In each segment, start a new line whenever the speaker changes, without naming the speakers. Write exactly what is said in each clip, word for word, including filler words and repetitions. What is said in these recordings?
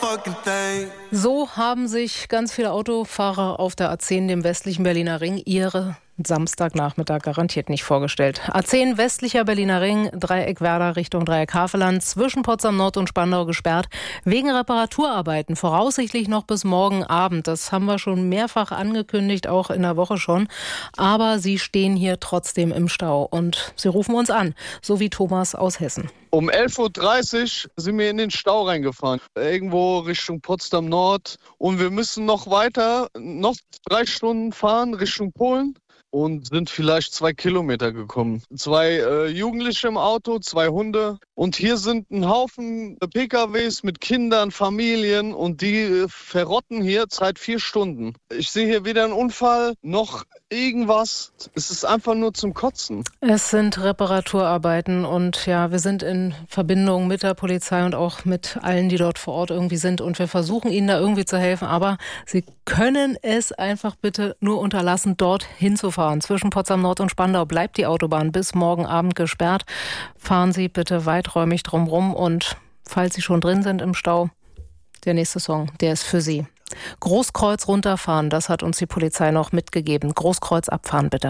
fucking thing.
So haben sich ganz viele Autofahrer auf der A zehn, dem westlichen Berliner Ring, ihre Samstagnachmittag garantiert nicht vorgestellt. A zehn, westlicher Berliner Ring, Dreieck Werder Richtung Dreieck Havelland, zwischen Potsdam Nord und Spandau gesperrt, wegen Reparaturarbeiten, voraussichtlich noch bis morgen Abend. Das haben wir schon mehrfach angekündigt, auch in der Woche schon. Aber sie stehen hier trotzdem im Stau und sie rufen uns an, so wie Thomas aus Hessen.
Um elf Uhr dreißig sind wir in den Stau reingefahren, irgendwo Richtung Potsdam Nord. Und wir müssen noch weiter, noch drei Stunden fahren Richtung Polen. Und sind vielleicht zwei Kilometer gekommen. Zwei äh, Jugendliche im Auto, zwei Hunde. Und hier sind ein Haufen P K Ws mit Kindern, Familien. Und die äh, verrotten hier seit vier Stunden. Ich sehe hier weder einen Unfall noch irgendwas. Es ist einfach nur zum Kotzen.
Es sind Reparaturarbeiten. Und ja, wir sind in Verbindung mit der Polizei und auch mit allen, die dort vor Ort irgendwie sind. Und wir versuchen ihnen da irgendwie zu helfen. Aber sie können es einfach bitte nur unterlassen, dort hinzufahren. Zwischen Potsdam Nord und Spandau bleibt die Autobahn bis morgen Abend gesperrt. Fahren Sie bitte weiträumig drumherum und falls Sie schon drin sind im Stau, der nächste Song, der ist für Sie. Großkreuz runterfahren, das hat uns die Polizei noch mitgegeben. Großkreuz abfahren bitte.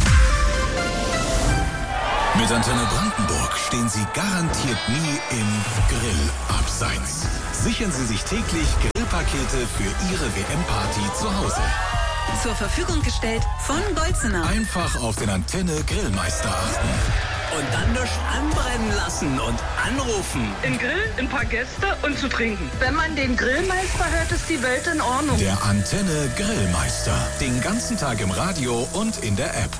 Mit Antenne Brandenburg stehen Sie garantiert nie im Grillabseits. Sichern Sie sich täglich Grillpakete für Ihre W M-Party zu Hause.
Zur Verfügung gestellt von Bolzener.
Einfach auf den Antenne Grillmeister achten.
Und dann nichts anbrennen lassen und anrufen.
Ein Grill, ein paar Gäste und zu trinken. Wenn man den Grillmeister hört, ist die Welt in Ordnung.
Der Antenne Grillmeister. Den ganzen Tag im Radio und in der App.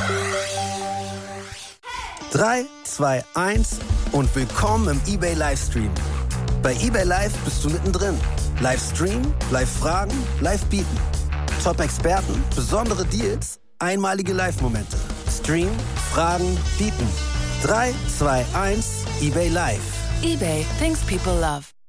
drei, zwei, eins und willkommen im eBay Livestream. Bei eBay Live bist du mittendrin. Livestream, Live-Fragen, Live-Bieten. Top-Experten, besondere Deals, einmalige Live-Momente. Stream, Fragen, bieten. drei, zwei, eins, eBay Live.
eBay, things people love.